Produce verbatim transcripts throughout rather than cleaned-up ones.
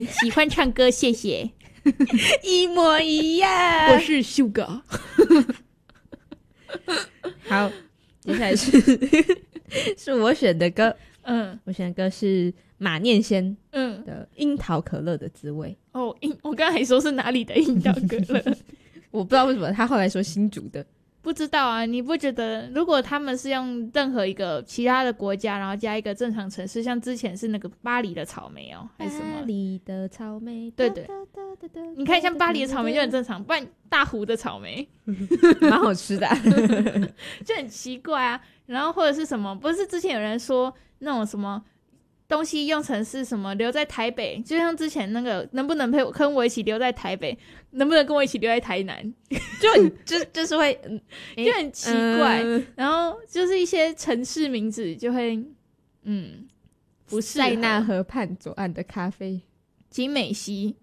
喜欢唱歌，谢谢。 一模一样。 我是 Sugar。 好，接下来是是我选的歌。嗯，我选的歌是马念先嗯的樱桃可乐的滋味。 哦，我刚才还说是哪里的樱桃可乐。 我不知道为什么他后来说新竹的。 不知道啊，你不觉得如果他们是用任何一个其他的国家然后加一个正常城市，像之前是那个巴黎的草莓哦还是什么巴黎的草莓， 对对，你看像巴黎的草莓就很正常，不然大湖的草莓蛮好吃的、啊、 就很奇怪啊。然后或者是什么，不是之前有人说那种什么东西用成是什么留在台北，就像之前那个能不能陪我跟我一起留在台北，能不能跟我一起留在台南， 就很就就是会、 欸、就很奇怪、嗯、然后就是一些城市名字就会嗯不是塞纳河畔左岸的咖啡， 景美溪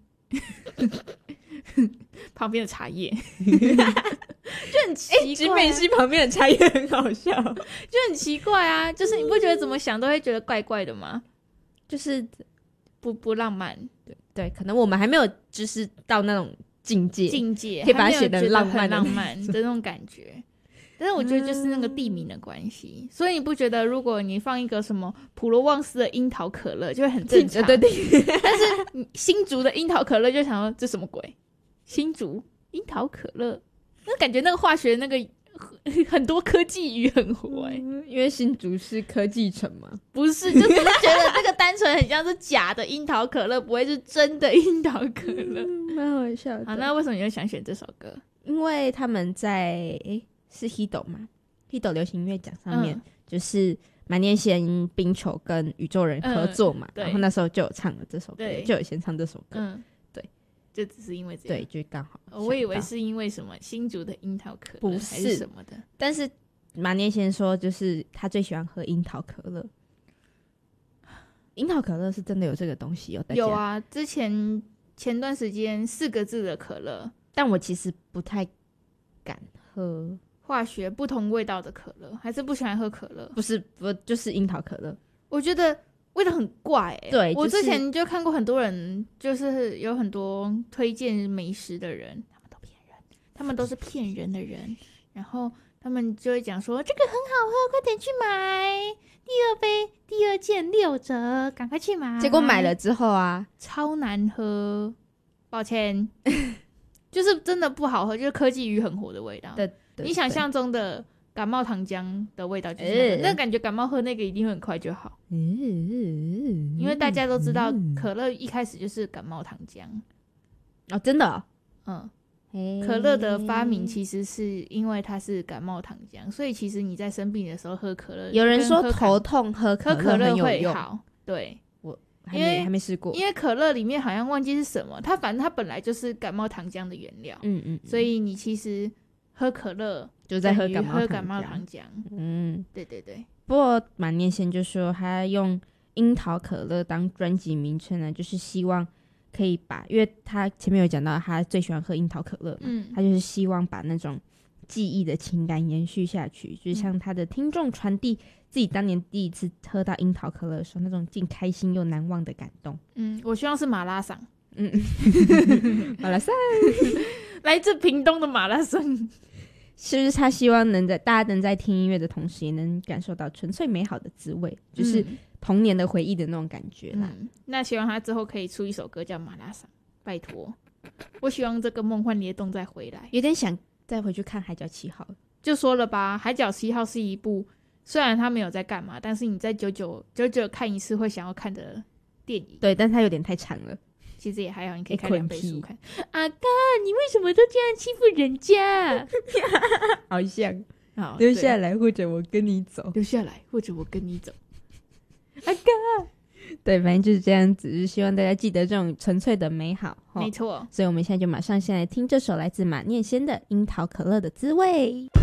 旁边的茶叶就很奇怪、啊， 景、欸、美溪旁边的茶叶很好笑， 就很奇怪啊，就是你不觉得怎么想都会觉得怪怪的吗？ 就是不不浪漫， 对对，可能我们还没有就是到那种境界， 境界可以把它写得浪漫的浪漫的那种感觉。但是我觉得就是那个地名的关系、嗯，所以你不觉得如果你放一个什么普罗旺斯的樱桃可乐就会很正常？ 对对对。 但是新竹的樱桃可乐就想说这什么鬼？新竹樱桃可乐，那感觉那个化学那个很多科技语很活哎、欸嗯，因为新竹是科技城嘛。 不是，就只是觉得这个单纯很像是假的樱桃可乐，不会是真的樱桃可乐， 蛮、嗯、好笑的。 好，那为什么你会想选这首歌？ 因为他们在诶是 Hido 嘛 ，Hido 流行音乐奖上面、嗯、就是马念先、冰球跟宇宙人合作嘛、嗯，然后那时候就有唱了这首歌，就有先唱这首歌，嗯，对， 就只是因为这样， 对，就刚好、 哦。我以为是因为什么新竹的樱桃可乐，不是还是什么的。 但是马念先说，就是他最喜欢喝樱桃可乐。樱桃可乐是真的有这个东西哦，大家有啊，之前前段时间四个字的可乐， 但我其实不太敢喝。 化学不同味道的可乐，还是不喜欢喝可乐？ 不是，不就是樱桃可乐？ 我觉得味道很怪、欸。 对、就是， 我之前就看过很多人，就是有很多推荐美食的人，他们都骗人，他们都是骗人的人。然后他们就会讲说这个很好喝，快点去买，第二杯、第二件六折，赶快去买。 结果买了之后啊， 超难喝，抱歉，就是真的不好喝，就是科技鱼很火的味道。对。你想象中的感冒糖浆的味道就是、那個欸、那感觉感冒喝那个一定会很快就好、欸、因为大家都知道可乐一开始就是感冒糖浆哦，真的、哦、 嗯、欸，可乐的发明其实是因为它是感冒糖浆，所以其实你在生病的时候喝可乐， 有人说头痛喝可乐很有用， 会好，对， 我还没还没试过， 因为可乐里面好像忘记是什么，它反正它本来就是感冒糖浆的原料，嗯嗯，所以你其实喝可乐就在喝感冒喝感冒糖浆，嗯，对对对。 不过马念先就说他用樱桃可乐当专辑名称呢，就是希望可以把，因为他前面有讲到他最喜欢喝樱桃可乐嘛、嗯，他就是希望把那种记忆的情感延续下去，就是向他的听众传递自己当年第一次喝到樱桃可乐的时候那种既开心又难忘的感动。 嗯，我希望是马拉桑， 嗯，马拉桑， 来自屏东的马拉桑。 是不是他希望能在大家能在听音乐的同时也能感受到纯粹美好的滋味、嗯、就是童年的回忆的那种感觉啦、 嗯、那希望他之后可以出一首歌叫马拉桑，拜托，我希望这个梦幻联动再回来。 有点想再回去看海角七号， 就说了吧，海角七号是一部虽然他没有在干嘛，但是你在久久久久看一次会想要看的电影。 对，但是它有点太长了， 其实也还好，你可以看两倍速看。阿哥，你为什么都这样欺负人家？ 好像好，留下来或者我跟你走， 留下来或者我跟你走。阿哥， 对，反正就是这样子，就是希望大家记得这种纯粹的美好。 没错， 所以我们现在就马上先来听这首来自马念先的《樱桃可乐的滋味》。